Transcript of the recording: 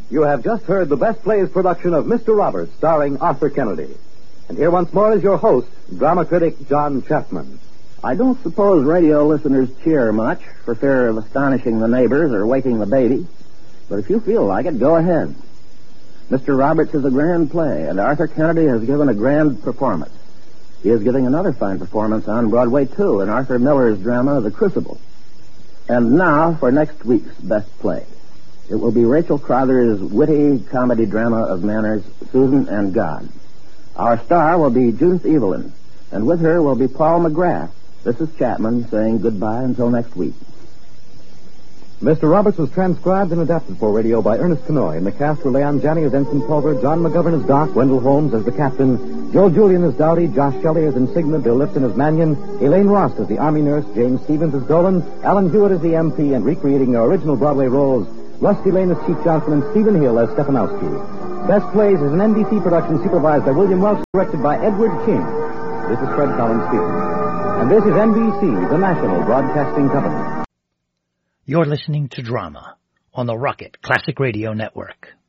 You have just heard the Best Plays production of Mr. Roberts, starring Arthur Kennedy. And here once more is your host, drama critic John Chapman. I don't suppose radio listeners cheer much for fear of astonishing the neighbors or waking the baby. But if you feel like it, go ahead. Mr. Roberts is a grand play, and Arthur Kennedy has given a grand performance. He is giving another fine performance on Broadway, too, in Arthur Miller's drama, The Crucible. And now for next week's Best Play. It will be Rachel Crowther's witty comedy drama of manners, Susan and God. Our star will be Judith Evelyn, and with her will be Paul McGrath. This is Chapman saying goodbye until next week. Mr. Roberts was transcribed and adapted for radio by Ernest Kenoy, and the cast were Leon Janney as Ensign Pulver, John McGovern as Doc, Wendell Holmes as the Captain, Joe Julian as Dowdy, Josh Shelley as Insignia, Bill Lipton as Mannion, Elaine Rost as the Army Nurse, James Stevens as Dolan, Alan Hewitt as the MP, and recreating their original Broadway roles, Rusty Lane as Chief Johnson and Stephen Hill as Stefanowski. Best Plays is an NBC production supervised by William Welch, directed by Edward King. This is Fred Collins speaking. And this is NBC, the national broadcasting company. You're listening to Drama on the Rocket Classic Radio Network.